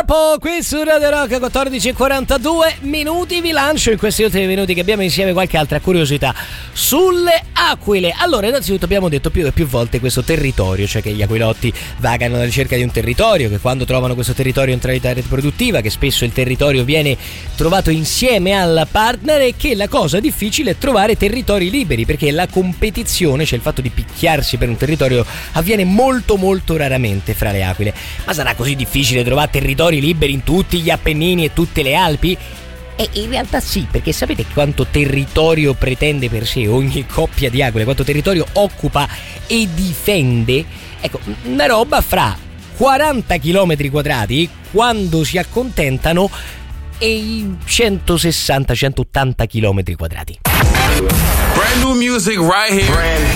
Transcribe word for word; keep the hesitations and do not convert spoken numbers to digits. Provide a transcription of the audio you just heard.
Purple qui su Radio Rock, quattordici e quarantadue minuti. Vi lancio in questi ultimi minuti che abbiamo insieme qualche altra curiosità sulle aquile. Allora, innanzitutto abbiamo detto più e più volte questo territorio, cioè che gli aquilotti vagano alla ricerca di un territorio, che quando trovano questo territorio entrano in età riproduttiva, che spesso il territorio viene trovato insieme al partner e che la cosa difficile è trovare territori liberi, perché la competizione, cioè il fatto di picchiarsi per un territorio, avviene molto molto raramente fra le aquile. Ma sarà così difficile trovare territori liberi in tutti gli Appennini e tutte le Alpi? E in realtà sì, perché sapete quanto territorio pretende per sé ogni coppia di aquile, quanto territorio occupa e difende? Ecco, una roba fra quaranta chilometri quadrati quando si accontentano e i centosessanta centottanta chilometri quadrati. Brand new music right here. Brand